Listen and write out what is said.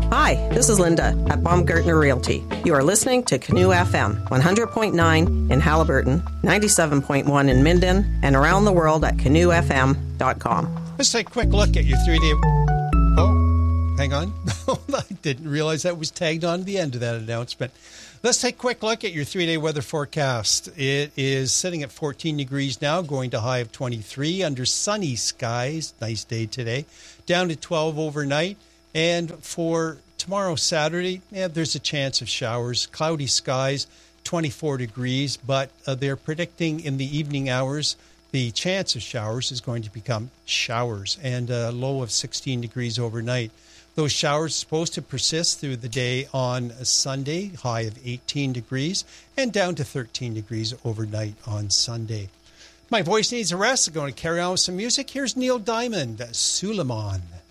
Hi, this is Linda at Baumgartner Realty. You are listening to Canoe FM, 100.9 in Halliburton, 97.1 in Minden, and around the world at canoefm.com. Let's take a quick look at your 3-day... Oh, hang on. I didn't realize that was tagged on to the end of that announcement. Let's take a quick look at your 3-day weather forecast. It is sitting at 14 degrees now, going to high of 23 under sunny skies. Nice day today. Down to 12 overnight. And for tomorrow, Saturday, there's a chance of showers. Cloudy skies, 24 degrees, but they're predicting in the evening hours the chance of showers is going to become showers, and a low of 16 degrees overnight. Those showers are supposed to persist through the day on Sunday, high of 18 degrees, and down to 13 degrees overnight on Sunday. My voice needs a rest. I'm going to carry on with some music. Here's Neil Diamond, Suleiman.